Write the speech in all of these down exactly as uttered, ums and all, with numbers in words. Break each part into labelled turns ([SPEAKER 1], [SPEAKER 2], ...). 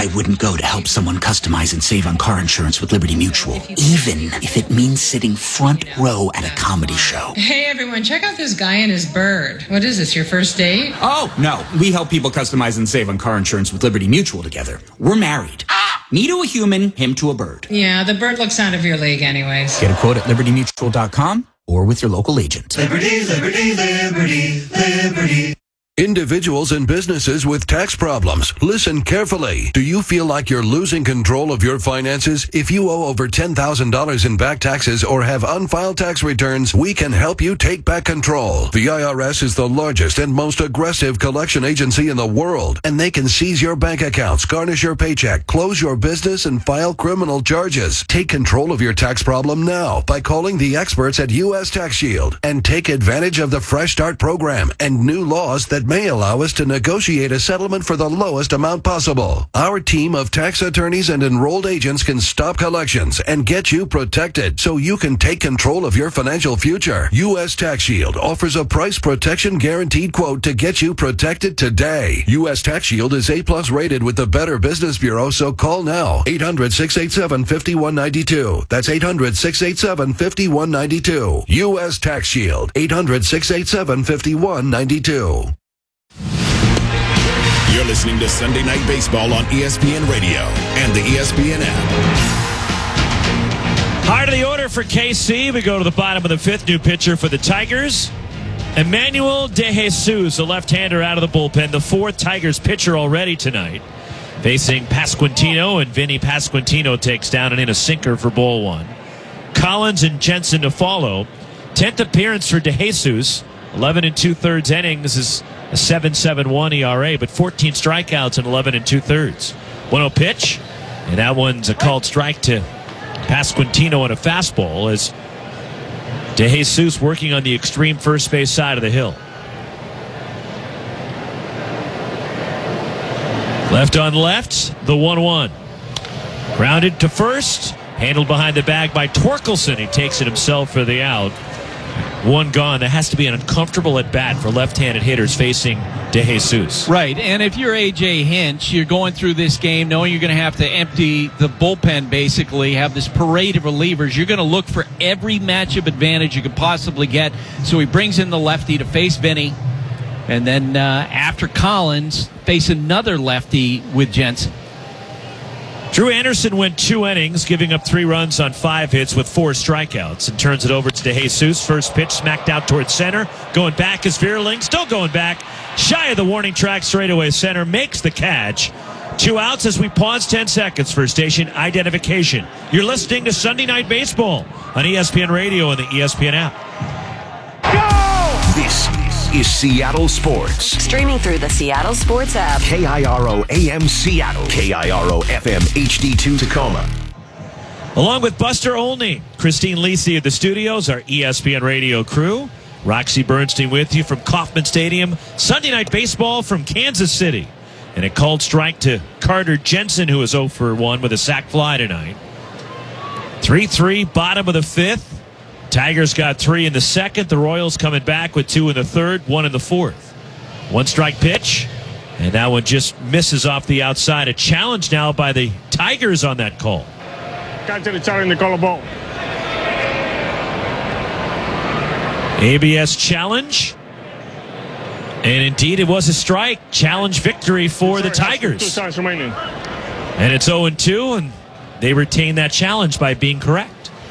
[SPEAKER 1] I wouldn't go to help someone customize and save on car insurance with Liberty Mutual, even if it means sitting front row at a comedy show.
[SPEAKER 2] Hey, everyone, check out this guy and his bird. What is this, your first date?
[SPEAKER 1] Oh, no. We help people customize and save on car insurance with Liberty Mutual together. We're married. Me to a human, him to a bird.
[SPEAKER 2] Yeah, the bird looks out of your league anyways.
[SPEAKER 1] Get a quote at liberty mutual dot com or with your local agent.
[SPEAKER 3] Liberty, liberty, liberty, liberty.
[SPEAKER 4] Individuals and businesses with tax problems, listen carefully. Do you feel like you're losing control of your finances? If you owe over ten thousand dollars in back taxes or have unfiled tax returns, we can help you take back control. The I R S is the largest and most aggressive collection agency in the world, and they can seize your bank accounts, garnish your paycheck, close your business, and file criminal charges. Take control of your tax problem now by calling the experts at U S Tax Shield and take advantage of the Fresh Start program and new laws that may allow us to negotiate a settlement for the lowest amount possible. Our team of tax attorneys and enrolled agents can stop collections and get you protected so you can take control of your financial future. U S Tax Shield offers a price protection guaranteed quote to get you protected today. U S Tax Shield is A plus rated with the Better Business Bureau, so call now. eight hundred, six eight seven, five one nine two. That's eight hundred, six eight seven, five one nine two. U S Tax Shield. eight hundred, six eight seven, five one nine two.
[SPEAKER 5] You're listening to Sunday Night Baseball on E S P N Radio and the E S P N app.
[SPEAKER 6] High to the order for K C. We go to the bottom of the fifth. New pitcher for the Tigers, Emmanuel De Jesus, a left-hander out of the bullpen. The fourth Tigers pitcher already tonight. Facing Pasquantino, and Vinny Pasquantino takes down and in a sinker for ball one. Collins and Jensen to follow. Tenth appearance for De Jesus. eleven and two-thirds innings is a seven point seven one E R A, but fourteen strikeouts in eleven and two-thirds. one oh pitch, and that one's a called strike to Pasquantino on a fastball as De Jesus working on the extreme first base side of the hill. Left on left, the one one. Grounded to first, handled behind the bag by Torkelson. He takes it himself for the out. One gone. That has to be an uncomfortable at bat for left-handed hitters facing De Jesus.
[SPEAKER 7] Right, and if you're A J Hinch, you're going through this game knowing you're going to have to empty the bullpen, basically, have this parade of relievers. You're going to look for every matchup advantage you could possibly get. So he brings in the lefty to face Vinny, and then uh, after Collins, face another lefty with Jensen.
[SPEAKER 6] Drew Anderson went two innings, giving up three runs on five hits with four strikeouts, and turns it over to De Jesus. First pitch smacked out towards center. Going back is Vierling, still going back. Shy of the warning track, straightaway center, makes the catch. Two outs as we pause ten seconds for station identification. You're listening to Sunday Night Baseball on E S P N Radio and the E S P N app.
[SPEAKER 8] Go! This is Seattle Sports.
[SPEAKER 9] Streaming through the Seattle Sports app.
[SPEAKER 8] K I R O A M Seattle. K I R O F M H D two Tacoma.
[SPEAKER 6] Along with Buster Olney, Christine Lisi of the studios, our E S P N Radio crew. Roxy Bernstein with you from Kauffman Stadium. Sunday Night Baseball from Kansas City. And a called strike to Carter Jensen, who is oh for one with a sac fly tonight. three three, bottom of the fifth. Tigers got three in the second. The Royals coming back with two in the third, one in the fourth. One strike pitch, and that one just misses off the outside. A challenge now by the Tigers on that call.
[SPEAKER 10] Catcher challenge the call ball.
[SPEAKER 6] A B S challenge. And indeed, it was a strike. Challenge victory for the Tigers.
[SPEAKER 10] Two times remaining.
[SPEAKER 6] And it's oh and two, and they retain that challenge by being correct.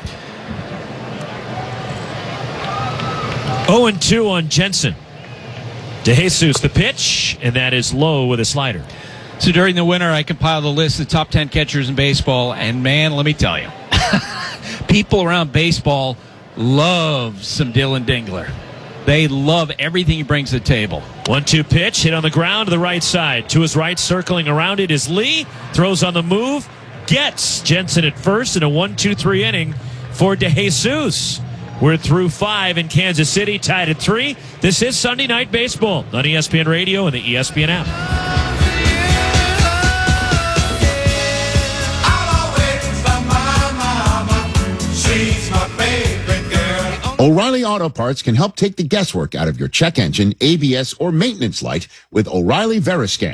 [SPEAKER 6] oh and two on Jensen. De Jesus the pitch, and that is low with a slider.
[SPEAKER 7] So during the winter, I compiled a list of the top ten catchers in baseball, and man, let me tell you, people around baseball love some Dylan Dingler. They love everything he brings to the table.
[SPEAKER 6] one two pitch, hit on the ground to the right side. To his right, circling around it is Lee. Throws on the move, gets Jensen at first in a one two three inning for De Jesus. We're through five in Kansas City, tied at three. This is Sunday Night Baseball on E S P N Radio and the E S P N app.
[SPEAKER 11] O'Reilly Auto Parts can help take the guesswork out of your check engine, A B S, or maintenance light with O'Reilly Veriscan.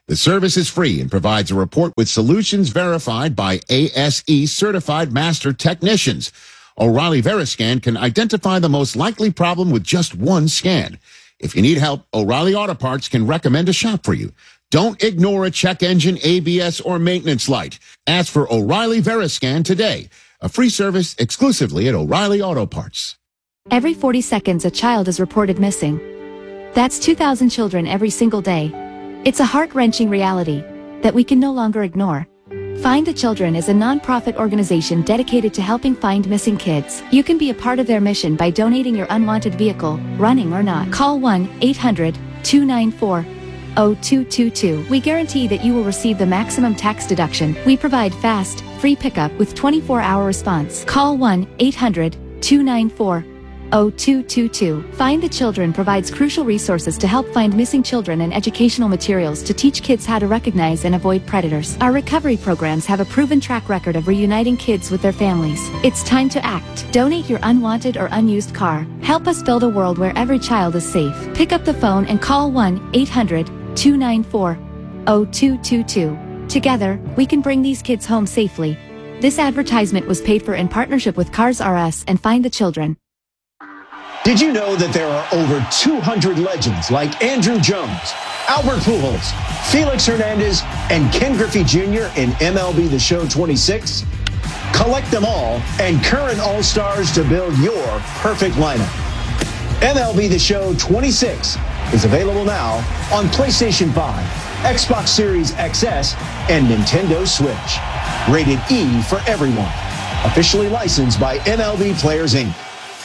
[SPEAKER 11] The service is free and provides a report with solutions verified by A S E certified master technicians. O'Reilly Veriscan can identify the most likely problem with just one scan. If you need help, O'Reilly Auto Parts can recommend a shop for you. Don't ignore a check engine, A B S, or maintenance light. Ask for O'Reilly Veriscan today. A free service exclusively at O'Reilly Auto Parts.
[SPEAKER 12] Every forty seconds, a child is reported missing. That's two thousand children every single day. It's a heart-wrenching reality that we can no longer ignore. Find the Children is a non-profit organization dedicated to helping find missing kids. You can be a part of their mission by donating your unwanted vehicle, running or not. Call one eight hundred two nine four oh two two two. We guarantee that you will receive the maximum tax deduction. We provide fast, free pickup with twenty-four hour response. Call one eight hundred two nine four oh two two two. Find the Children provides crucial resources to help find missing children and educational materials to teach kids how to recognize and avoid predators. Our recovery programs have a proven track record of reuniting kids with their families. It's time to act. Donate your unwanted or unused car. Help us build a world where every child is safe. Pick up the phone and call one eight hundred two nine four oh two two two. Together, we can bring these kids home safely. This advertisement was paid for in partnership with Cars R Us and Find the Children.
[SPEAKER 13] Did you know that there are over two hundred legends like Andrew Jones, Albert Pujols, Felix Hernandez, and Ken Griffey Junior in M L B The Show twenty-six? Collect them all and current All-Stars to build your perfect lineup. M L B The Show twenty-six is available now on PlayStation five, Xbox Series X S, and Nintendo Switch. Rated E for everyone. Officially licensed by M L B Players, Incorporated.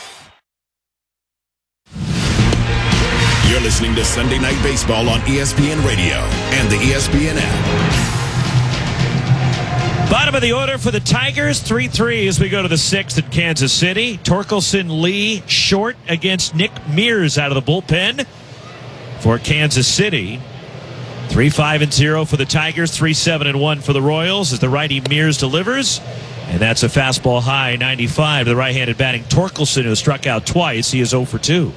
[SPEAKER 5] You're listening to Sunday Night Baseball on E S P N Radio and the E S P N app.
[SPEAKER 6] Bottom of the order for the Tigers, three three as we go to the sixth at Kansas City. Torkelson Lee short against Nick Mears out of the bullpen for Kansas City. three five and zero for the Tigers, three seven and one for the Royals as the righty Mears delivers. And that's a fastball high, ninety-five to the right-handed batting Torkelson, who struck out twice. He is oh for two.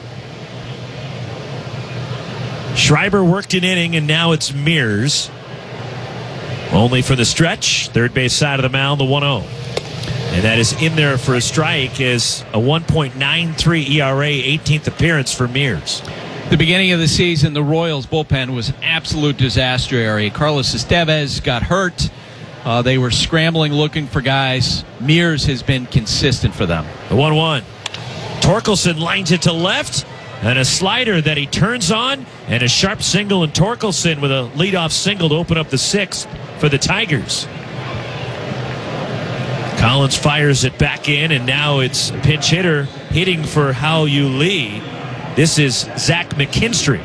[SPEAKER 6] Schreiber worked an inning, and now it's Mears. Only for the stretch. Third base side of the mound, the one oh. And that is in there for a strike as a one point nine three E R A, eighteenth appearance for Mears.
[SPEAKER 7] The beginning of the season, the Royals bullpen was an absolute disaster area. Carlos Estevez got hurt. Uh, they were scrambling, looking for guys. Mears has been consistent for them.
[SPEAKER 6] The one one. Torkelson lines it to left. And a slider that he turns on, and a sharp single, and Torkelson with a leadoff single to open up the sixth for the Tigers. Collins fires it back in, and now it's a pinch hitter hitting for Hao-Yu Lee. This is Zach McKinstry.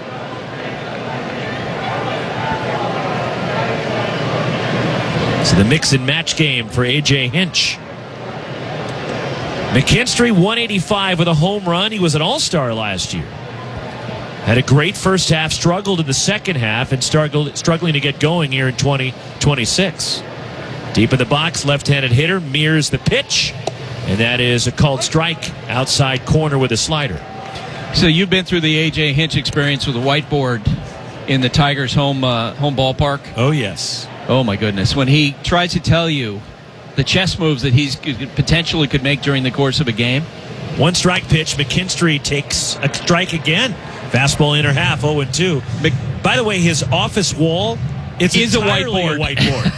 [SPEAKER 6] So the mix and match game for A J Hinch. McKinstry, one eighty-five with a home run. He was an all-star last year. Had a great first half, struggled in the second half, and struggled, struggling to get going here in twenty twenty-six. Deep in the box, left-handed hitter, Mears the pitch, and that is a called strike outside corner with a slider.
[SPEAKER 7] So you've been through the A J Hinch experience with a whiteboard in the Tigers' home uh, home ballpark?
[SPEAKER 6] Oh, yes.
[SPEAKER 7] Oh, my goodness. When he tries to tell you the chess moves that he's potentially could make during the course of a game.
[SPEAKER 6] One strike pitch. McKinstry takes a strike again. Fastball inner half, oh and two. By the way, his office wall it's
[SPEAKER 7] is a
[SPEAKER 6] whiteboard.
[SPEAKER 7] A whiteboard.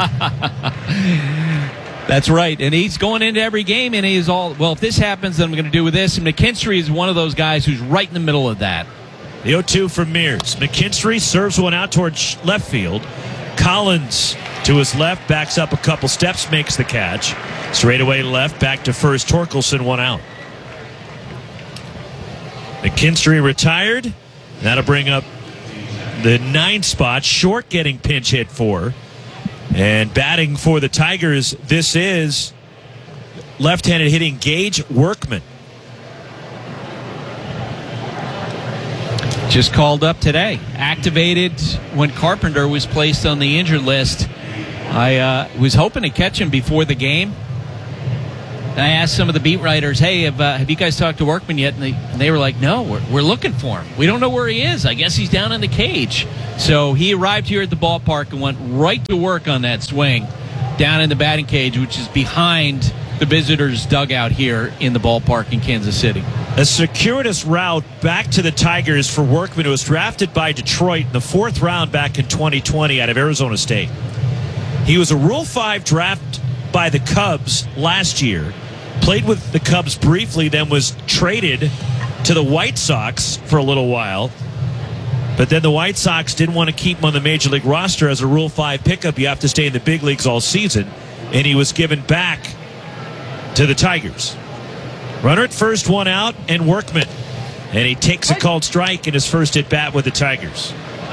[SPEAKER 7] That's right. And he's going into every game, and he's all, well, if this happens, then I'm going to do with this. And McKinstry is one of those guys who's right in the middle of that.
[SPEAKER 6] The oh two from Mears. McKinstry serves one out towards left field. Collins to his left, backs up a couple steps, makes the catch. Straight away left, back to first. Torkelson, one out. McKinstry retired. That'll bring up the ninth spot. Short getting pinch hit for. And batting for the Tigers, this is left-handed hitting Gage Workman.
[SPEAKER 7] Just called up today. Activated when Carpenter was placed on the injured list. I uh, was hoping to catch him before the game. I asked some of the beat writers, hey, have, uh, have you guys talked to Workman yet? And they, and they were like, no, we're, we're looking for him. We don't know where he is. I guess he's down in the cage. So he arrived here at the ballpark and went right to work on that swing down in the batting cage, which is behind the visitors' dugout here in the ballpark in Kansas City.
[SPEAKER 6] A circuitous route back to the Tigers for Workman, who was drafted by Detroit in the fourth round back in twenty twenty out of Arizona State. He was a Rule five draft by the Cubs last year. Played with the Cubs briefly, then was traded to the White Sox for a little while. But then the White Sox didn't want to keep him on the Major League roster as a Rule five pickup. You have to stay in the big leagues all season. And he was given back to the Tigers. Runner at first, one out, and Workman. And he takes a called strike in his first at-bat with the Tigers.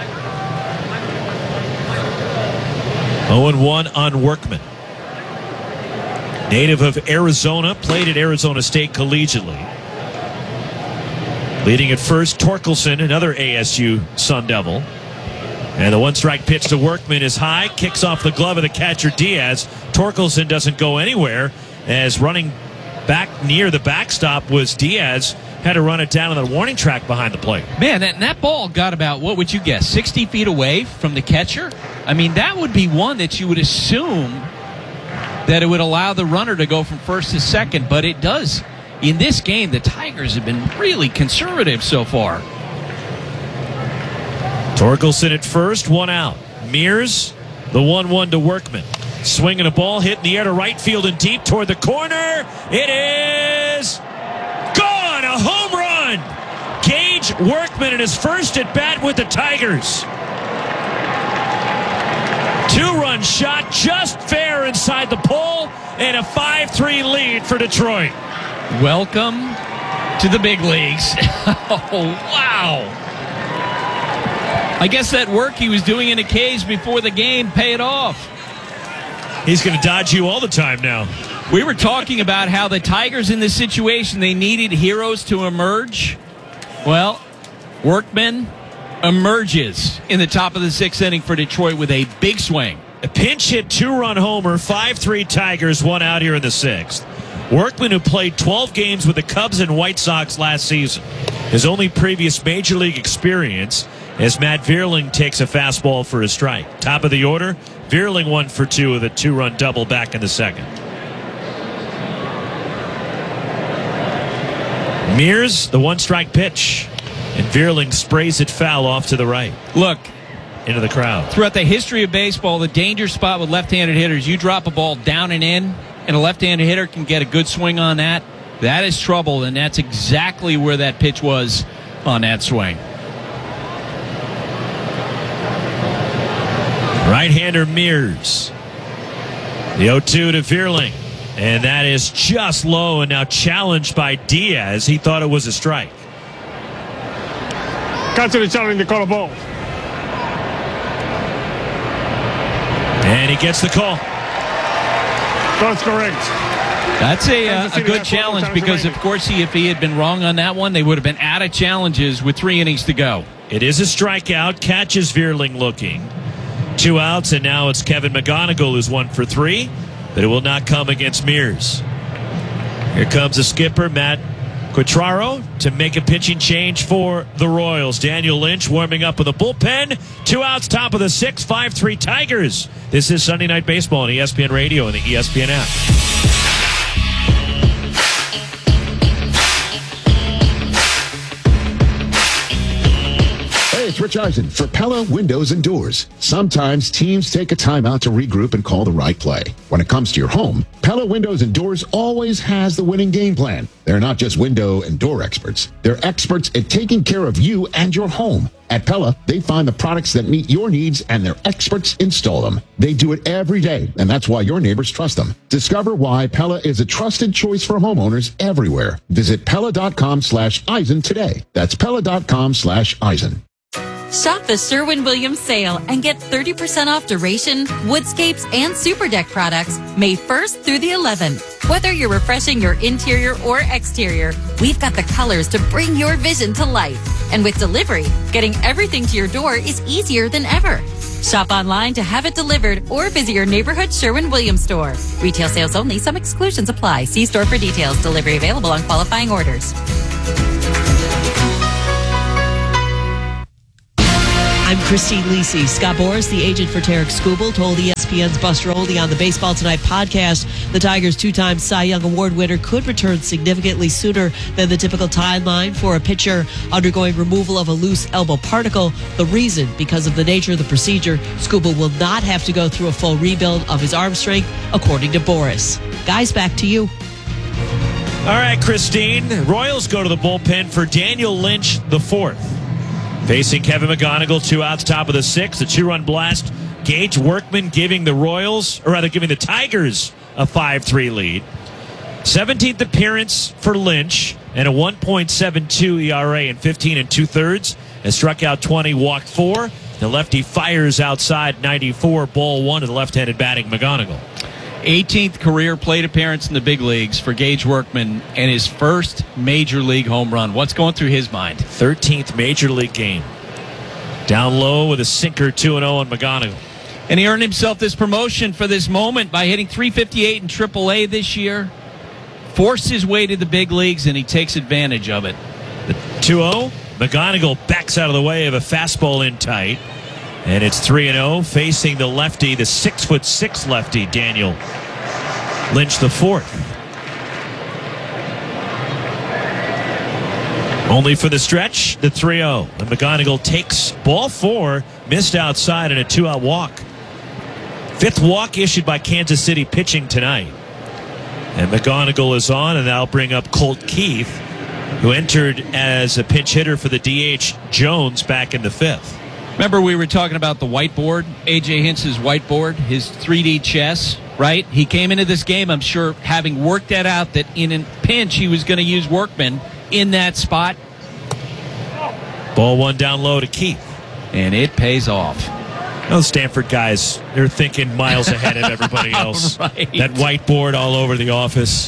[SPEAKER 6] oh and one on Workman. Native of Arizona, played at Arizona State collegiately. Leading at first, Torkelson, another A S U Sun Devil. And the one-strike pitch to Workman is high, kicks off the glove of the catcher Diaz. Torkelson doesn't go anywhere, as running back near the backstop was Diaz. Had to run it down on the warning track behind the plate.
[SPEAKER 7] Man, that, that ball got about, what would you guess, sixty feet away from the catcher? I mean, that would be one that you would assume that it would allow the runner to go from first to second, but it does. In this game, the Tigers have been really conservative so far.
[SPEAKER 6] Torkelson at first, one out. Mears, the one one to Workman. Swinging a ball, hit in the air to right field and deep toward the corner. It is gone! A home run! Gage Workman in his first at bat with the Tigers. Two-run shot, just fair inside the pole, and a five three lead for Detroit.
[SPEAKER 7] Welcome to the big leagues. Oh, wow. I guess that work he was doing in a cage before the game paid off.
[SPEAKER 6] He's going to dodge you all the time now.
[SPEAKER 7] We were talking about how the Tigers in this situation, they needed heroes to emerge. Well, Workman emerges in the top of the sixth inning for Detroit with a big swing.
[SPEAKER 6] A pinch hit, two-run homer, five three Tigers, one out here in the sixth. Workman, who played twelve games with the Cubs and White Sox last season. His only previous Major League experience as Matt Vierling takes a fastball for a strike. Top of the order, Vierling one for two with a two-run double back in the second. Mears, the one-strike pitch. And Vierling sprays it foul off to the right.
[SPEAKER 7] Look,
[SPEAKER 6] into the crowd.
[SPEAKER 7] Throughout the history of baseball, the danger spot with left-handed hitters, you drop a ball down and in, and a left-handed hitter can get a good swing on that. That is trouble, and that's exactly where that pitch was on that swing.
[SPEAKER 6] Right-hander Mears. The oh two to Vierling. And that is just low and now challenged by Diaz. He thought it was a strike.
[SPEAKER 10] Catcher is challenging the call of ball.
[SPEAKER 6] And he gets the call.
[SPEAKER 10] That's correct.
[SPEAKER 7] That's a, uh, a good challenge because, of course, he, if he had been wrong on that one, they would have been out of challenges with three innings to go.
[SPEAKER 6] It is a strikeout. Catches Vierling looking. Two outs, and now it's Kevin McGonigal who's one for three, but it will not come against Mears. Here comes the skipper, Matt Quatraro, to make a pitching change for the Royals. Daniel Lynch warming up with a bullpen. Two outs, top of the sixth, five three Tigers. This is Sunday Night Baseball on E S P N Radio and the E S P N app.
[SPEAKER 11] Hey, it's Rich Eisen for Pella Windows and Doors. Sometimes teams take a timeout to regroup and call the right play. When it comes to your home, Pella Windows and Doors always has the winning game plan. They're not just window and door experts. They're experts at taking care of you and your home. At Pella, they find the products that meet your needs and their experts install them. They do it every day, and that's why your neighbors trust them. Discover why Pella is a trusted choice for homeowners everywhere. Visit Pella.com slash Eisen today. That's Pella.com slash Eisen.
[SPEAKER 14] Shop the Sherwin-Williams sale and get thirty percent off Duration, Woodscapes, and Super Deck products May first through the eleventh. Whether you're refreshing your interior or exterior, we've got the colors to bring your vision to life. And with delivery, getting everything to your door is easier than ever. Shop online to have it delivered or visit your neighborhood Sherwin-Williams store. Retail sales only. Some exclusions apply. See store for details. Delivery available on qualifying orders.
[SPEAKER 15] I'm Christine Lisi. Scott Boras, the agent for Tarek Skubal, told E S P N's Buster Olney on the Baseball Tonight podcast the Tigers' two-time Cy Young Award winner could return significantly sooner than the typical timeline for a pitcher undergoing removal of a loose elbow particle. The reason, because of the nature of the procedure, Skubal will not have to go through a full rebuild of his arm strength, according to Boras. Guys, back to you.
[SPEAKER 6] All right, Christine. Royals go to the bullpen for Daniel Lynch the fourth. Facing Kevin McGonigal, two outs, top of the sixth. A two-run blast. Gage Workman giving the Royals, or rather giving the Tigers, a five three lead. seventeenth appearance for Lynch and a one point seven two E R A in fifteen and two-thirds. Has struck out twenty, walked four. The lefty fires outside ninety-four, ball one to the left-handed batting McGonigal.
[SPEAKER 7] eighteenth career plate appearance in the big leagues for Gage Workman and his first major league home run. What's going through his mind?
[SPEAKER 6] thirteenth major league game. Down low with a sinker, two and oh on McGonigal.
[SPEAKER 7] And he earned himself this promotion for this moment by hitting three fifty-eight in triple A this year. Forced his way to the big leagues, and he takes advantage of it.
[SPEAKER 6] The two oh. McGonigal backs out of the way of a fastball in tight. And it's three and oh, facing the lefty, the six foot six lefty, Daniel Lynch the fourth. Only for the stretch, the three oh. And McGonigal takes ball four, missed outside, and a two-out walk. Fifth walk issued by Kansas City pitching tonight. And McGonigal is on, and that'll bring up Colt Keith, who entered as a pinch hitter for the D H Jones back in the fifth.
[SPEAKER 7] Remember we were talking about the whiteboard, A J Hintz's whiteboard, his three D chess, right? He came into this game, I'm sure, having worked that out, that in a pinch he was going to use Workman in that spot.
[SPEAKER 6] Ball one down low to Keith.
[SPEAKER 7] And it pays off.
[SPEAKER 6] Those Stanford guys, they're thinking miles ahead of everybody else.
[SPEAKER 7] Right.
[SPEAKER 6] That whiteboard all over the office.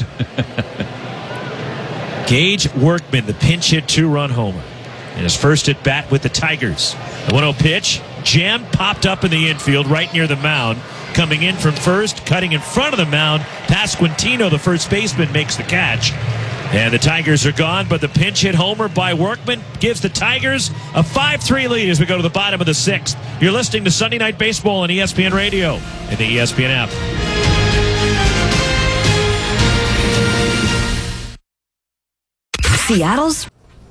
[SPEAKER 6] Gage Workman, the pinch hit two-run homer. And his first at bat with the Tigers. The one oh pitch, jam popped up in the infield right near the mound. Coming in from first, cutting in front of the mound. Pasquantino, the first baseman, makes the catch. And the Tigers are gone, but the pinch hit homer by Workman gives the Tigers a five three lead as we go to the bottom of the sixth. You're listening to Sunday Night Baseball on E S P N Radio and the E S P N app.
[SPEAKER 9] Seattle's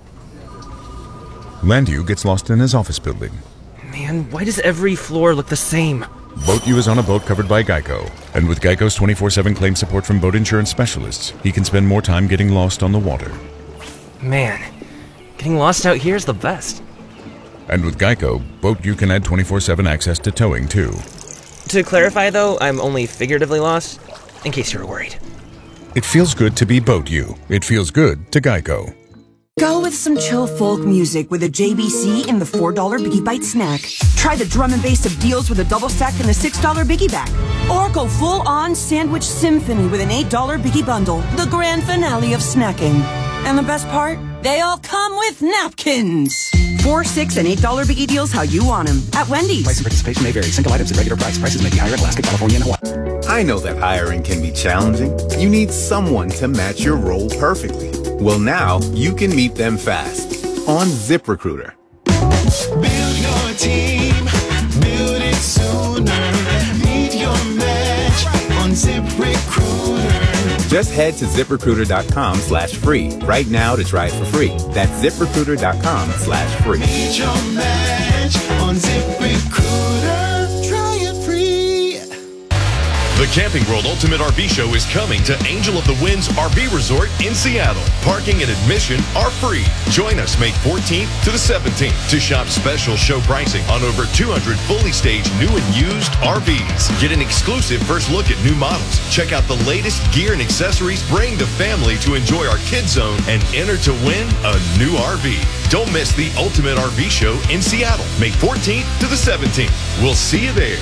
[SPEAKER 16] Landu gets lost in his office building.
[SPEAKER 17] Man, why does every floor look the same?
[SPEAKER 16] Boat U is on a boat covered by Geico. And with Geico's twenty-four seven claim support from boat insurance specialists, he can spend more time getting lost on the water.
[SPEAKER 17] Man, getting lost out here is the best.
[SPEAKER 16] And with Geico, Boat U can add twenty-four seven access to towing, too.
[SPEAKER 17] To clarify, though, I'm only figuratively lost, in case you were worried.
[SPEAKER 16] It feels good to be Boat U. It feels good to Geico.
[SPEAKER 18] Go with some chill folk music with a J B C in the four dollar Biggie Bite snack. Try the drum and bass of deals with a double stack in the six dollar Biggie Bag. Or go full-on sandwich symphony with an eight dollar Biggie Bundle, the grand finale of snacking. And the best part? They all come with napkins. Four, six, and eight dollar Biggie deals how you want them at Wendy's.
[SPEAKER 19] Price and participation may vary. Single items at regular price. Prices may be higher in Alaska, California, and Hawaii.
[SPEAKER 20] I know that hiring can be challenging. You need someone to match your role perfectly. Well, now you can meet them fast on ZipRecruiter.
[SPEAKER 3] Build your team, build it sooner. Meet your match on ZipRecruiter.
[SPEAKER 20] Just head to ZipRecruiter.com slash free right now to try it for free. That's ZipRecruiter.com slash free.
[SPEAKER 3] Meet your match on ZipRecruiter. Try it free.
[SPEAKER 21] The Camping World Ultimate R V Show is coming to Angel of the Winds R V Resort in Seattle. Parking and admission are free. Join us May fourteenth to the seventeenth to shop special show pricing on over two hundred fully staged new and used R Vs. Get an exclusive first look at new models. Check out the latest gear and accessories. Bring the family to enjoy our Kids Zone and enter to win a new R V. Don't miss the Ultimate R V Show in Seattle, May fourteenth to the seventeenth. We'll see you there.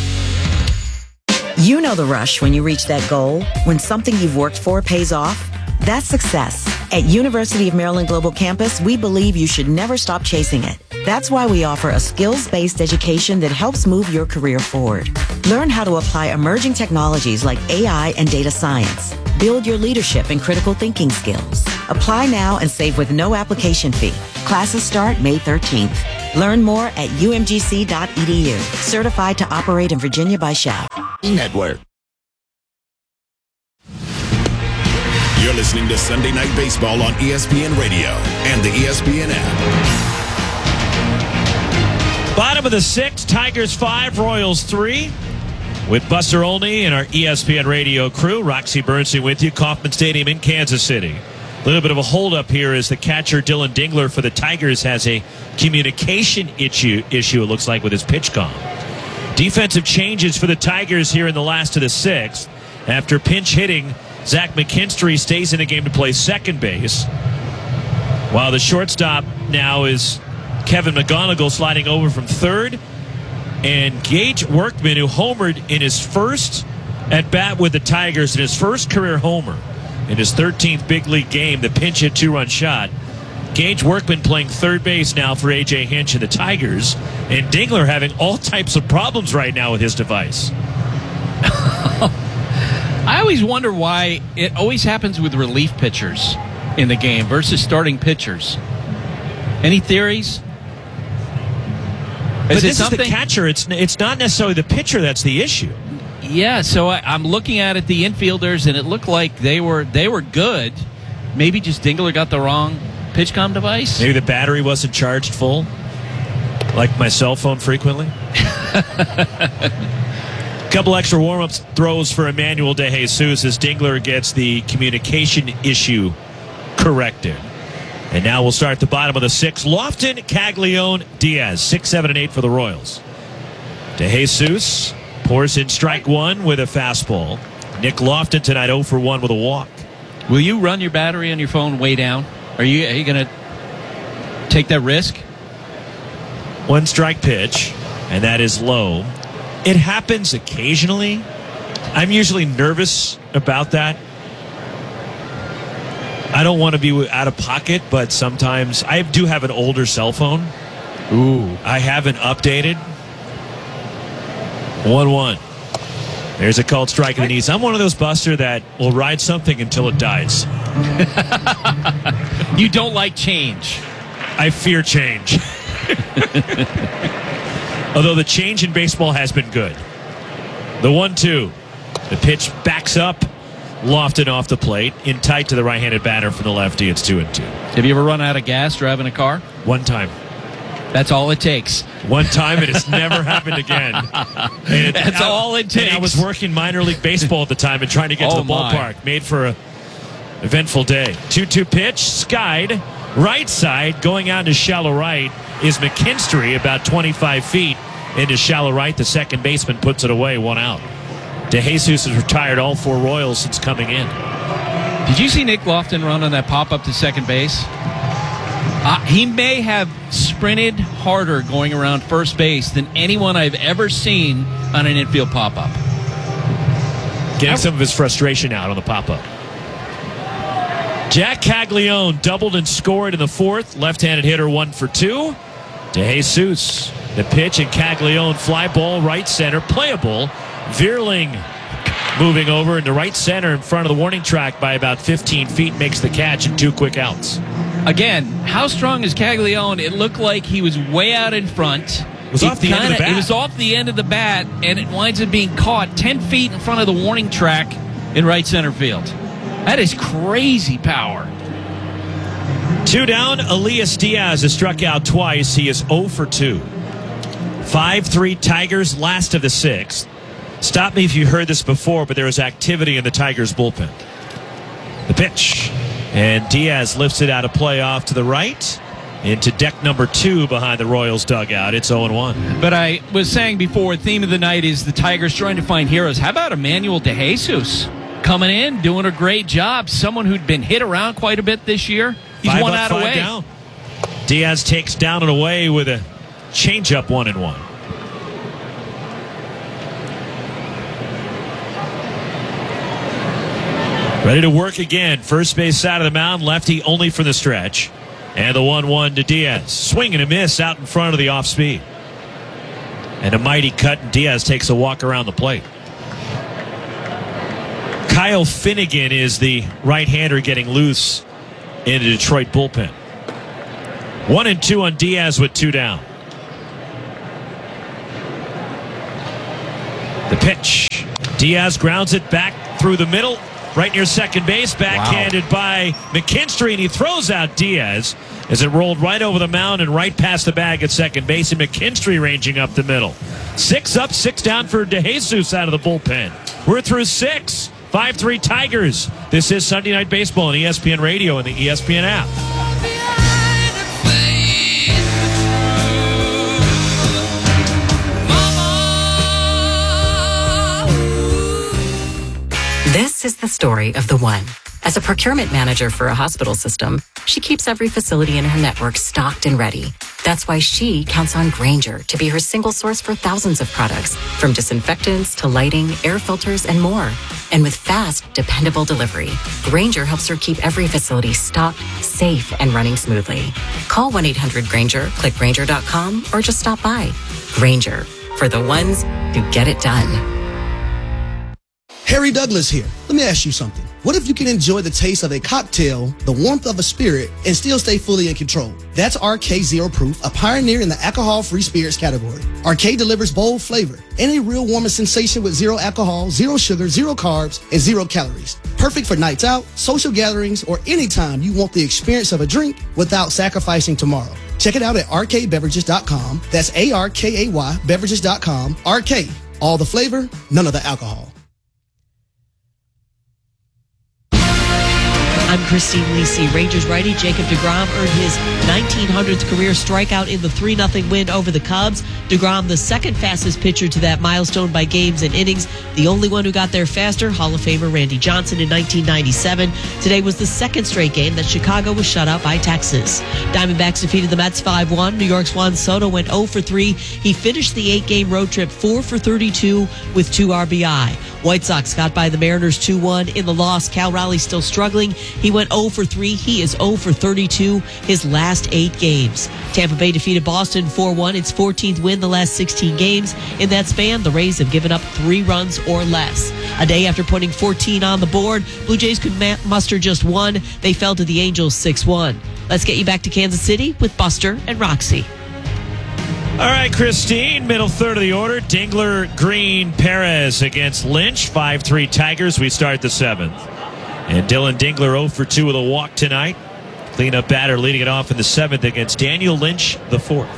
[SPEAKER 22] You know the rush when you reach that goal, when something you've worked for pays off. That's success. At University of Maryland Global Campus, we believe you should never stop chasing it. That's why we offer a skills-based education that helps move your career forward. Learn how to apply emerging technologies like A I and data science. Build your leadership and critical thinking skills. Apply now and save with no application fee. Classes start May thirteenth. Learn more at u m g c dot e d u. Certified to operate in Virginia by Shell.
[SPEAKER 11] Network.
[SPEAKER 5] You're listening to Sunday Night Baseball on E S P N Radio and the E S P N app.
[SPEAKER 6] Bottom of the sixth, Tigers five, Royals three. With Buster Olney and our E S P N Radio crew, Roxy Bernstein with you, Kauffman Stadium in Kansas City. A little bit of a holdup here as the catcher Dylan Dingler for the Tigers has a communication issue, issue it looks like, with his pitch comm. Defensive changes for the Tigers here in the last of the sixth. After pinch hitting, Zach McKinstry stays in the game to play second base, while the shortstop now is Kevin McGonigal sliding over from third. And Gage Workman, who homered in his first at-bat with the Tigers, in his first career homer, in his thirteenth big league game, the pinch hit two-run shot. Gage Workman playing third base now for A J Hinch and the Tigers. And Dingler having all types of problems right now with his device.
[SPEAKER 7] I always wonder why it always happens with relief pitchers in the game versus starting pitchers. Any theories?
[SPEAKER 6] But
[SPEAKER 7] Is
[SPEAKER 6] this
[SPEAKER 7] it
[SPEAKER 6] is the catcher. It's it's not necessarily the pitcher that's the issue.
[SPEAKER 7] Yeah, so I, I'm looking at it, the infielders, and it looked like they were they were good. Maybe just Dingler got the wrong pitch comm device.
[SPEAKER 6] Maybe the battery wasn't charged full, like my cell phone frequently. Couple extra warm-ups throws for Emmanuel De Jesus as Dingler gets the communication issue corrected. And now we'll start at the bottom of the sixth. Lofton, Caglione, Diaz. Six, seven, and eight for the Royals. De Jesus pours in strike one with a fastball. Nick Lofton tonight oh for one with a walk.
[SPEAKER 7] Will you run your battery on your phone way down? Are you, are you going to take that risk?
[SPEAKER 6] One strike pitch, and that is low. It happens occasionally. I'm usually nervous about that. I don't want to be out of pocket, but sometimes I do have an older cell phone.
[SPEAKER 7] Ooh.
[SPEAKER 6] I haven't updated. one one. There's a called strike in the knees. I'm one of those, Buster, that will ride something until it dies.
[SPEAKER 7] You don't like change.
[SPEAKER 6] I fear change. Although the change in baseball has been good. The one two. The pitch backs up. Lofton off the plate, in tight to the right-handed batter from the lefty. It's two and two.
[SPEAKER 7] Have you ever run out of gas driving a car?
[SPEAKER 6] One time.
[SPEAKER 7] That's all it takes.
[SPEAKER 6] One time, and it's never happened again. And
[SPEAKER 7] That's
[SPEAKER 6] I,
[SPEAKER 7] all it takes.
[SPEAKER 6] And I was working minor league baseball at the time and trying to get
[SPEAKER 7] oh
[SPEAKER 6] to the
[SPEAKER 7] my.
[SPEAKER 6] ballpark. Made for a eventful day. two two pitch, skied, right side, going out to shallow right is McKinstry, about twenty-five feet into shallow right. The second baseman puts it away, one out. De Jesus has retired all four Royals since coming in.
[SPEAKER 7] Did you see Nick Lofton run on that pop-up to second base? Uh, he may have sprinted harder going around first base than anyone I've ever seen on an infield pop-up.
[SPEAKER 6] Getting some of his frustration out on the pop-up. Jack Caglione doubled and scored in the fourth. Left-handed hitter, one for two. De Jesus, the pitch, and Caglione fly ball right center, playable. Veerling moving over into right center in front of the warning track by about fifteen feet, makes the catch and two quick outs.
[SPEAKER 7] Again, how strong is Caglione? It looked like he was way out in front.
[SPEAKER 6] It was off the
[SPEAKER 7] kinda,
[SPEAKER 6] end of the bat.
[SPEAKER 7] It was off the end of the bat, and it winds up being caught ten feet in front of the warning track in right center field. That is crazy power.
[SPEAKER 6] Two down. Elias Diaz has struck out twice. He is oh for two. five three Tigers, last of the sixth. Stop me if you heard this before, but there was activity in the Tigers bullpen. The pitch. And Diaz lifts it out of play off to the right into deck number two behind the Royals dugout. It's oh and one.
[SPEAKER 7] But I was saying before, theme of the night is the Tigers trying to find heroes. How about Emmanuel De Jesus coming in, doing a great job? Someone who'd been hit around quite a bit this year. He's
[SPEAKER 6] Five
[SPEAKER 7] one
[SPEAKER 6] up,
[SPEAKER 7] out
[SPEAKER 6] five
[SPEAKER 7] away.
[SPEAKER 6] Down. Diaz takes down and away with a changeup, one and one. Ready to work again. First base side of the mound. Lefty only for the stretch. And the one one to Diaz. Swing and a miss out in front of the off speed. And a mighty cut, and Diaz takes a walk around the plate. Kyle Finnegan is the right-hander getting loose in the Detroit bullpen. One and two on Diaz with two down. The pitch. Diaz grounds it back through the middle, right near second base. Backhanded wow. by McKinstry, and he throws out Diaz as it rolled right over the mound and right past the bag at second base, and McKinstry ranging up the middle. Six up, six down for DeJesus out of the bullpen. We're through six. five three Tigers. This is Sunday Night Baseball on E S P N Radio and the E S P N app.
[SPEAKER 9] This is the story of the one. As a procurement manager for a hospital system, she keeps every facility in her network stocked and ready. That's why she counts on Grainger to be her single source for thousands of products, from disinfectants to lighting, air filters, and more. And with fast, dependable delivery, Grainger helps her keep every facility stocked, safe, and running smoothly. Call one eight hundred Grainger, click Grainger dot com, or just stop by. Grainger, for the ones who get it done.
[SPEAKER 1] Harry Douglas here. Let me ask you something. What if you can enjoy the taste of a cocktail, the warmth of a spirit, and still stay fully in control? That's R K Zero Proof, a pioneer in the alcohol-free spirits category. R K delivers bold flavor and a real warming sensation with zero alcohol, zero sugar, zero carbs, and zero calories. Perfect for nights out, social gatherings, or anytime you want the experience of a drink without sacrificing tomorrow. Check it out at R K beverages dot com. That's A R K A Y beverages dot com. R K, all the flavor, none of the alcohol.
[SPEAKER 15] I'm Christine Lisi. Rangers righty Jacob deGrom earned his nineteen hundredth career strikeout in the three nothing win over the Cubs. deGrom, the second fastest pitcher to that milestone by games and innings. The only one who got there faster, Hall of Famer Randy Johnson in nineteen ninety-seven. Today was the second straight game that Chicago was shut out by Texas. Diamondbacks defeated the Mets five one. New York's Juan Soto went oh for three. He finished the eight-game road trip four for thirty-two with two R B I. White Sox got by the Mariners two one in the loss. Cal Raleigh still struggling. He went oh for three. He is oh for thirty-two his last eight games. Tampa Bay defeated Boston four one, its fourteenth win the last sixteen games. In that span, the Rays have given up three runs or less. A day after putting fourteen on the board, Blue Jays could ma- muster just one. They fell to the Angels six one. Let's get you back to Kansas City with Buster and Roxy.
[SPEAKER 6] All right, Christine, middle third of the order. Dingler, Green, Perez against Lynch. five three Tigers. We start the seventh. And Dylan Dingler oh for two with a walk tonight. Cleanup batter leading it off in the seventh against Daniel Lynch, the fourth.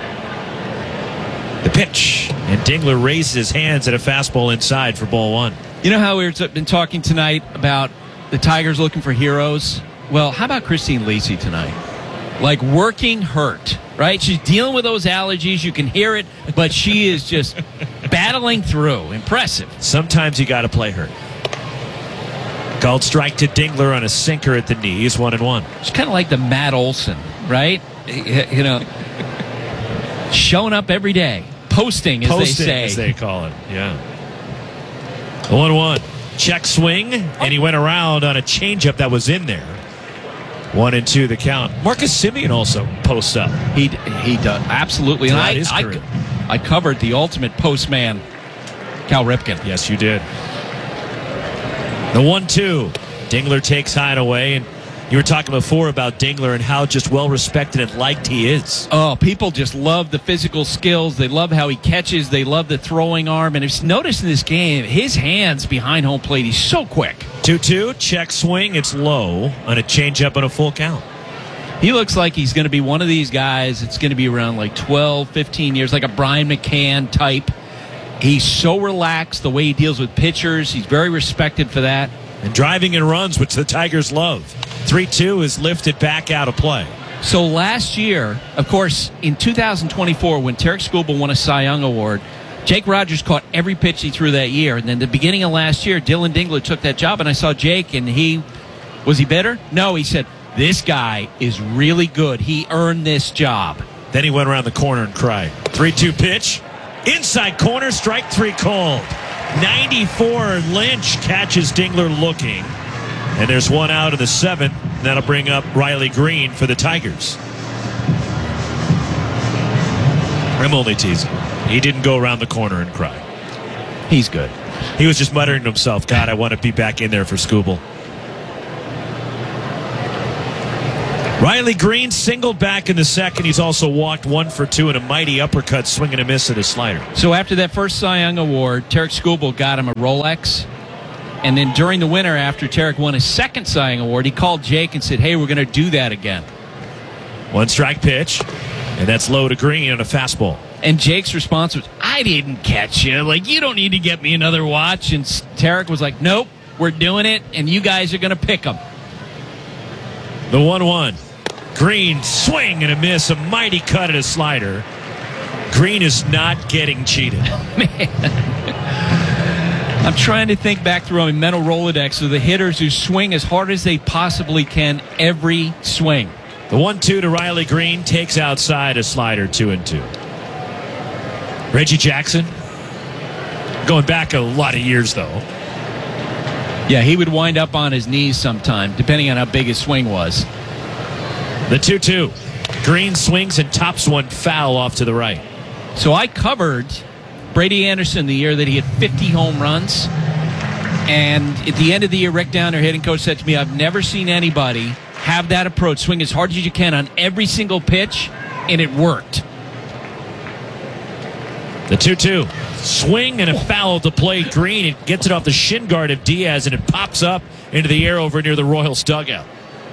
[SPEAKER 6] The pitch. And Dingler raises his hands at a fastball inside for ball one.
[SPEAKER 7] You know how we've been talking tonight about the Tigers looking for heroes? Well, how about Christine Lisi tonight? Like working hurt, right? She's dealing with those allergies. You can hear it, but she is just battling through. Impressive.
[SPEAKER 6] Sometimes you got to play her. Called strike to Dingler on a sinker at the knees, one and one.
[SPEAKER 7] It's kind of like the Matt Olson, right? You know, showing up every day, posting, as
[SPEAKER 6] Posting,
[SPEAKER 7] they say,
[SPEAKER 6] as they call it. Yeah. one one. Check swing, and he went around on a changeup that was in there. One and two the count. Marcus Semien also posts up.
[SPEAKER 7] He he does absolutely. And I, I I covered the ultimate postman, Cal Ripken.
[SPEAKER 6] Yes, you did. The one two. Dingler takes high and away, and you were talking before about Dingler and how just well respected and liked he is.
[SPEAKER 7] Oh, people just love the physical skills. They love how he catches. They love the throwing arm. And if you notice in this game, his hands behind home plate, he's so quick.
[SPEAKER 6] two two, check swing. It's low on a changeup on a full count.
[SPEAKER 7] He looks like he's going to be one of these guys that's going to be around like twelve, fifteen years, like a Brian McCann type. He's so relaxed the way he deals with pitchers. He's very respected for that.
[SPEAKER 6] And driving in runs, which the Tigers love. three two is lifted back out of play.
[SPEAKER 7] So last year, of course, in two thousand twenty-four, when Tarik Skubal won a Cy Young Award, Jake Rogers caught every pitch he threw that year. And then the beginning of last year, Dylan Dingler took that job, and I saw Jake, and he, was he bitter? No, he said, this guy is really good. He earned this job.
[SPEAKER 6] Then he went around the corner and cried. three two pitch. Inside corner, strike three called. ninety-four, Lynch catches Dingler looking. And there's one out in the seventh. That'll bring up Riley Green for the Tigers. I'm only teasing. He didn't go around the corner and cry.
[SPEAKER 7] He's good.
[SPEAKER 6] He was just muttering to himself, God, I want to be back in there for Skubal. Riley Green singled back in the second. He's also walked one for two in a mighty uppercut, swing and a miss at a slider.
[SPEAKER 7] So after that first Cy Young Award, Tarek Skubal got him a Rolex. And then during the winter, after Tarek won his second Cy Young Award, he called Jake and said, hey, we're going to do that again.
[SPEAKER 6] One strike pitch, and that's low to Green on a fastball.
[SPEAKER 7] And Jake's response was, I didn't catch you. Like, you don't need to get me another watch. And Tarek was like, nope, we're doing it, and you guys are going to pick them.
[SPEAKER 6] The one one. Green, swing and a miss, a mighty cut at a slider. Green is not getting cheated.
[SPEAKER 7] Man. I'm trying to think back through my mental Rolodex of the hitters who swing as hard as they possibly can every swing.
[SPEAKER 6] The one two to Riley Green takes outside a slider, two and two. Reggie Jackson, going back a lot of years, though.
[SPEAKER 7] Yeah, he would wind up on his knees sometime, depending on how big his swing was.
[SPEAKER 6] The two two. Green swings and tops one foul off to the right.
[SPEAKER 7] So I covered Brady Anderson the year that he had fifty home runs. And at the end of the year, Rick Downer, hitting coach, said to me, I've never seen anybody have that approach, swing as hard as you can on every single pitch, and it worked.
[SPEAKER 6] The two two. Swing and a foul to play. Green. It gets it off the shin guard of Diaz, and it pops up into the air over near the Royals dugout.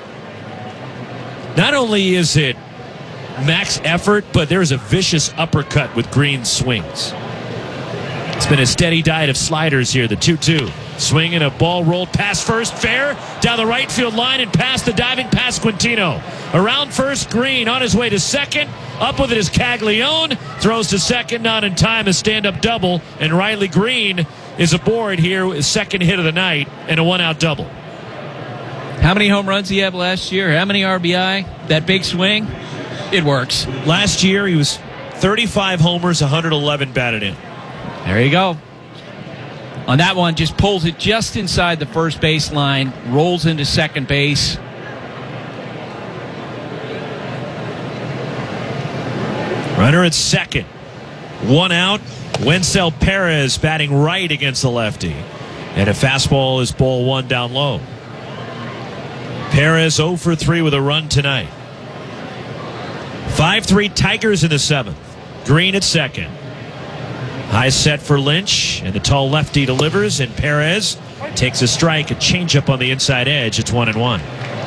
[SPEAKER 6] Not only is it max effort, but there's a vicious uppercut with Green's swings. It's been a steady diet of sliders here. The two two. Swing and a ball rolled past first. Fair. Down the right field line and past the diving Pasquantino. Around first, Green on his way to second. Up with it is Caglione. Throws to second, not in time. A stand-up double. And Riley Green is aboard here with his second hit of the night and a one-out double.
[SPEAKER 7] How many home runs did he have last year? How many R B I? That big swing? It works.
[SPEAKER 6] Last year, he was thirty-five homers, one hundred eleven batted in.
[SPEAKER 7] There you go. On that one, just pulls it just inside the first base line, rolls into second base.
[SPEAKER 6] Runner at second. One out. Wencel Perez batting right against the lefty. And a fastball is ball one down low. Perez oh for three with a run tonight. five three Tigers in the seventh. Green at second. High set for Lynch, and the tall lefty delivers, and Perez takes a strike, a changeup on the inside edge. It's one and one.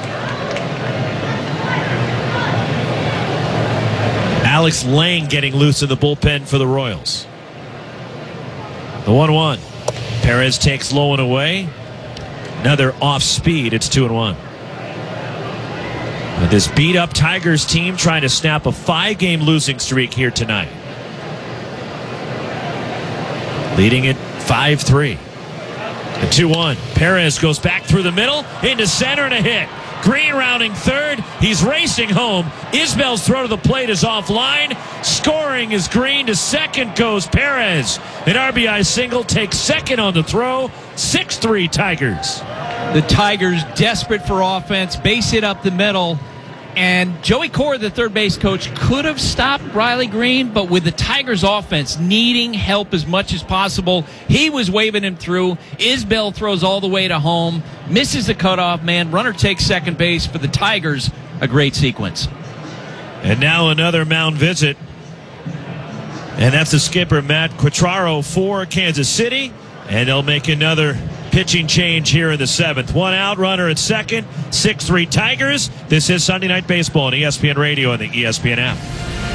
[SPEAKER 6] Alex Lang getting loose in the bullpen for the Royals. The one one. Perez takes low and away. Another off speed. It's two and one. With this beat up Tigers team trying to snap a five game losing streak here tonight. Leading it five three. The two one. Perez goes back through the middle, into center, and a hit. Green rounding third. He's racing home. Isbell's throw to the plate is offline. Scoring is Green. To second goes Perez. An R B I single takes second on the throw. six three Tigers.
[SPEAKER 7] The Tigers desperate for offense. Base hit up the middle. And Joey Cora, the third base coach, could have stopped Riley Green, but with the Tigers offense needing help as much as possible, he was waving him through. Isbell throws all the way to home, misses the cutoff man. Runner takes second base for the Tigers. A great sequence.
[SPEAKER 6] And now another mound visit. And that's the skipper, Matt Quatraro, for Kansas City. And they'll make another pitching change here in the seventh. One out, runner at second. six three Tigers. This is Sunday Night Baseball on E S P N Radio and the E S P N app.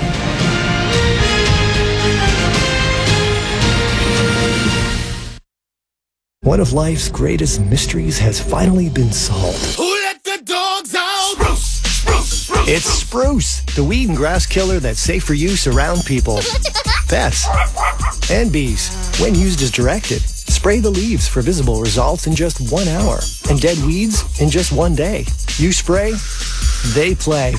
[SPEAKER 2] One of life's greatest mysteries has finally been solved.
[SPEAKER 3] Who let the dogs out? Spruce, spruce, spruce.
[SPEAKER 2] It's Spruce, the weed and grass killer that's safe for use around people, pets, and bees. When used as directed, spray the leaves for visible results in just one hour, and dead weeds in just one day. You spray, they play.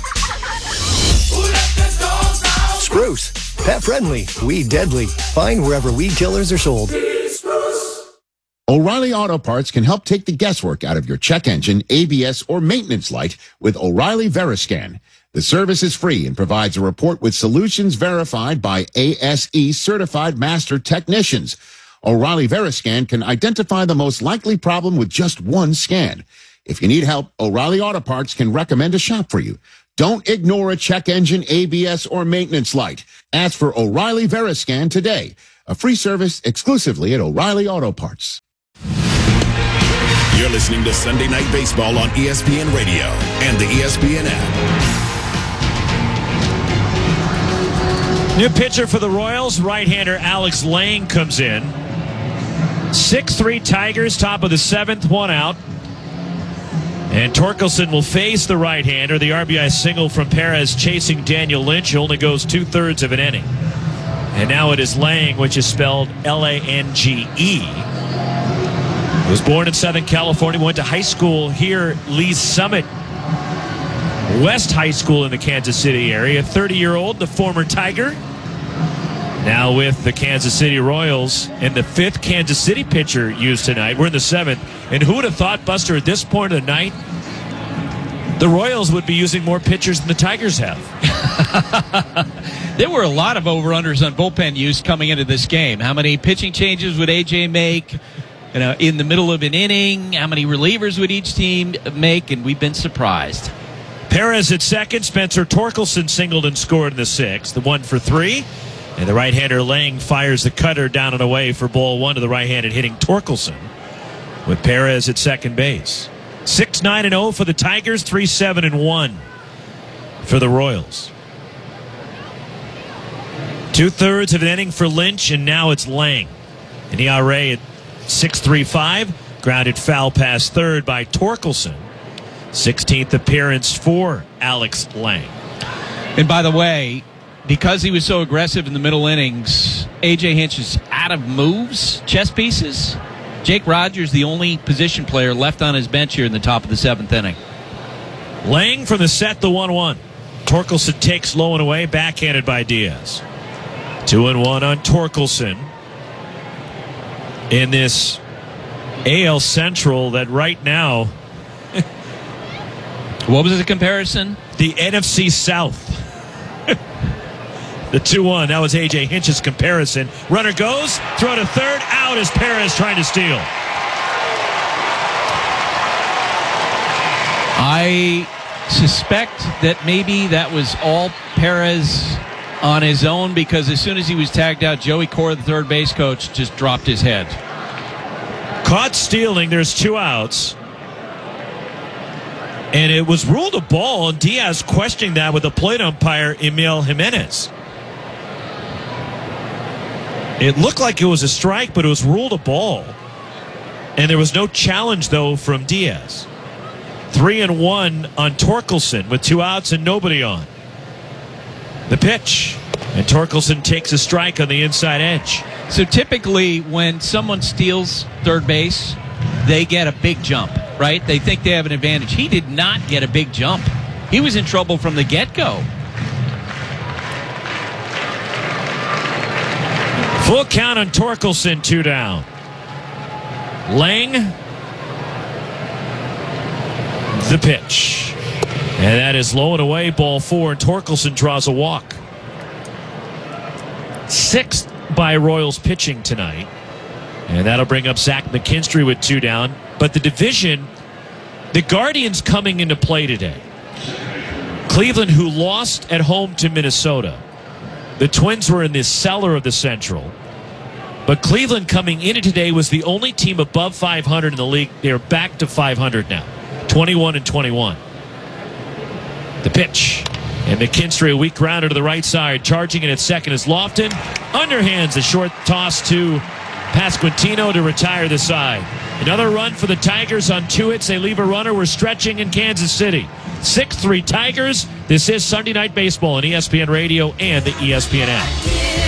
[SPEAKER 2] Spruce, pet friendly, weed deadly. Find wherever weed killers are sold.
[SPEAKER 11] O'Reilly Auto Parts can help take the guesswork out of your check engine, A B S, or maintenance light with O'Reilly Veriscan. The service is free and provides a report with solutions verified by A S E certified master technicians. O'Reilly Veriscan can identify the most likely problem with just one scan. If you need help, O'Reilly Auto Parts can recommend a shop for you. Don't ignore a check engine, A B S, or maintenance light. Ask for O'Reilly Veriscan today. A free service exclusively at O'Reilly Auto Parts.
[SPEAKER 5] You're listening to Sunday Night Baseball on E S P N Radio and the E S P N app.
[SPEAKER 6] New pitcher for the Royals, right-hander Alex Lang comes in. six three Tigers, top of the seventh, one out. And Torkelson will face the right-hander. The R B I single from Perez chasing Daniel Lynch. He only goes two-thirds of an inning. And now it is Lang, which is spelled L A N G E. He was born in Southern California, went to high school here, Lee's Summit West High School in the Kansas City area. thirty-year-old, the former Tiger, now with the Kansas City Royals, and the fifth Kansas City pitcher used tonight. We're in the seventh. And who would have thought, Buster, at this point of the night, the Royals would be using more pitchers than the Tigers have?
[SPEAKER 7] There were a lot of over-unders on bullpen use coming into this game. How many pitching changes would A J make, you know, in the middle of an inning? How many relievers would each team make? And we've been surprised.
[SPEAKER 6] Perez at second. Spencer Torkelson singled and scored in the sixth. The one for three. And the right-hander Lang fires the cutter down and away for ball one to the right-handed hitting Torkelson, with Perez at second base. six nine and oh for the Tigers, three seven and one for the Royals. Two-thirds of an inning for Lynch, and now it's Lang. An E R A at six three five. Grounded foul past third by Torkelson. sixteenth appearance for Alex Lang.
[SPEAKER 7] And by the way, because he was so aggressive in the middle innings, A J Hinch is out of moves, chess pieces. Jake Rogers, the only position player left on his bench here in the top of the seventh inning.
[SPEAKER 6] Lang from the set, the one one. Torkelson takes low and away, backhanded by Diaz. two and one on Torkelson in this A L Central that right now...
[SPEAKER 7] What was the comparison?
[SPEAKER 6] The N F C South. The two one, that was A J Hinch's comparison. Runner goes, throw to third, out as Perez trying to steal.
[SPEAKER 7] I suspect that maybe that was all Perez on his own, because as soon as he was tagged out, Joey Cora, the third base coach, just dropped his head.
[SPEAKER 6] Caught stealing, there's two outs. And it was ruled a ball, and Diaz questioning that with the plate umpire, Emil Jimenez. It looked like it was a strike, but it was ruled a ball. And there was no challenge, though, from Diaz. Three and one on Torkelson with two outs and nobody on. The pitch. And Torkelson takes a strike on the inside edge.
[SPEAKER 7] So typically when someone steals third base, they get a big jump, right? They think they have an advantage. He did not get a big jump. He was in trouble from the get-go.
[SPEAKER 6] Full count on Torkelson, two down. Lang, the pitch. And that is low and away, ball four, and Torkelson draws a walk. Sixth by Royals pitching tonight. And that'll bring up Zach McKinstry with two down. But the division, the Guardians coming into play today. Cleveland, who lost at home to Minnesota. The Twins were in the cellar of the Central. But Cleveland coming into today was the only team above five hundred in the league. They're back to five hundred now. twenty-one and twenty-one. The pitch. And McKinstry, a weak grounder to the right side. Charging it at second is Lofton. Underhands a short toss to Pasquantino to retire the side. Another run for the Tigers on two hits. They leave a runner. We're stretching in Kansas City. six three Tigers. This is Sunday Night Baseball on E S P N Radio and the E S P N app.